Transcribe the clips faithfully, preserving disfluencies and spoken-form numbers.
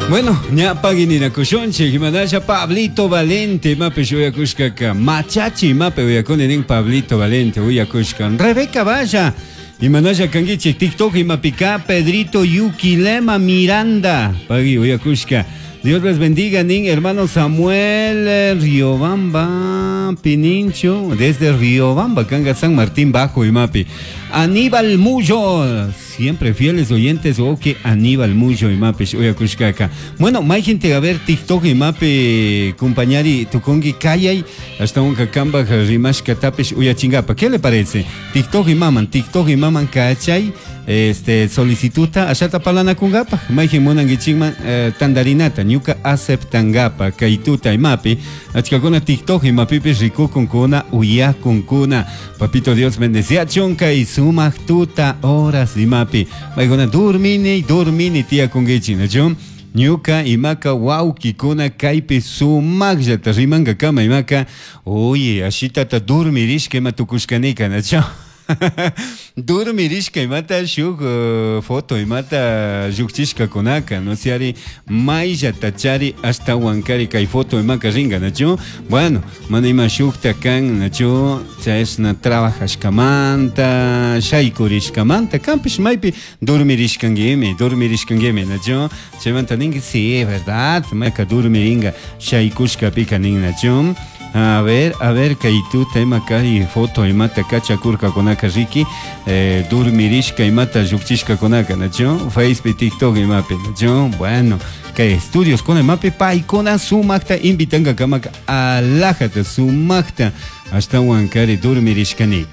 Bueno, ña paginina kushonche, himanasha Pablito Valente, mape uyakushka machachi, mape uyakunin Pablito Valente, uyakushka Rebeca Vaya, himanasha kangichi TikTok, himapika Pedrito Yukilema Miranda, pagi uyakushka. Dios les bendiga, nin hermano Samuel Riobamba Pinincho, desde Riobamba, Canga San Martín Bajo y Mapi. Aníbal Mullo, siempre fieles oyentes, o que Aníbal Mullo y Mapi, Oyakushkaka. Bueno, más gente a ver TikTok y Mapi, compañari, tukongi kayay, hasta un cacamba, rimash katapesh, Oyachingapa. ¿Qué le parece? TikTok y maman, TikTok y maman kachay. Este solicituta ashata palana kungapa maiji monangichigman eh, tandarinata ñuka aceptangapa kaituta imapi achkakuna TikTok imapipi riku kunkuna uya kunkuna papito Dios bendecía chonka y sumak tuta horas imapi maiguna durmini durmini tia kungichi nacho ñuka imaka wawkikuna kaypi sumakllata rimanga kama imaka oye ashitata durmirishka ima tukushkanika nacho Durmirishka imata shuk uh, foto imata yukchishka kunaka no siari mailla tachari hasta wankari kai foto imaka ringa nacho bueno mana ima shukta kan nacho chaesna trabajashkamanta shaykurishkamanta kampish maypi durmirishkangemi durmirishkangemi nacho chemanta ningi sí verdad maka durmiringa shaykushka pika ning nacho. A ver, a ver, kaitu tema kai foto imata kacha kurka konaka riki, eh, durmirishka imata yukchishka konaka, nacho, Facebook, TikTok imape, nacho, bueno, que estudios con imape pa ikona sumakta invitanga kamaka alajata sumakta hasta wankari durmirishkanik.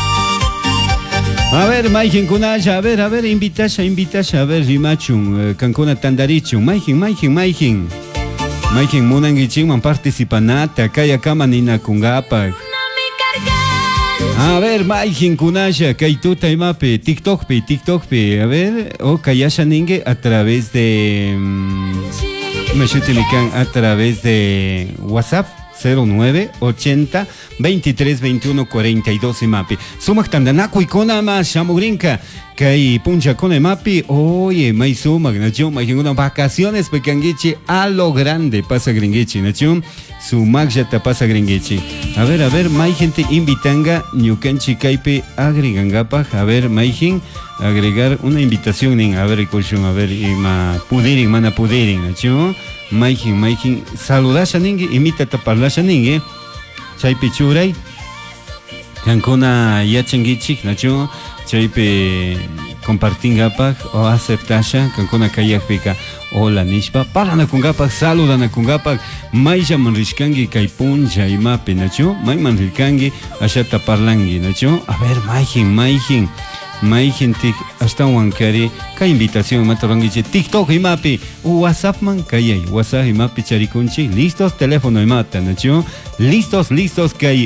A ver, Maikin kunaya, a ver, a ver, invitasha, invitasha, a ver, rimachun, kankona tandarichun, Maikin, Maikin, Maikin. Maikin munangichingman participanata kaya kama nina kungapak. A ver, Maikin kunasha kaituta imape TikTok pe TikTok pe a ver o kayasha ninge a través de me shutilikan a través de WhatsApp cero nueve ochenta veintitrés veintiuno cuarenta y dos imapi. Sumak tandanaku ikona ma shamugrinka kai puncha con imapi. Oye, mai sumak nacho mai unas vacaciones pekangichi a lo grande pasa gringichi nacho. Sumak ya te pasa gringichi. A ver, a ver, mai gente invitanga ñukanchi kaipe agregangapa. A ver, maijin agregar una invitación en a ver a ver ima pudirin mana pudirin nacho. Maikin, Maikin, saludasha ningi, imita taparlasha ningi, chaype churay, kankuna yachangichik, nacho, chaype compartingapak o aceptasha, kankuna kayakpika, hola nishpa, palana kungapak, saludana kungapak, maija manrishkangi kaipuncha imape, nacho, may manrishkangi, asha taparlangi, nacho, a ver, Maikin, Maikin. May gente hasta wankari ka invitación matarongiche TikTok imapi WhatsApp man kayay WhatsApp imapi charikunchi listos teléfono imata nacho listos listos kay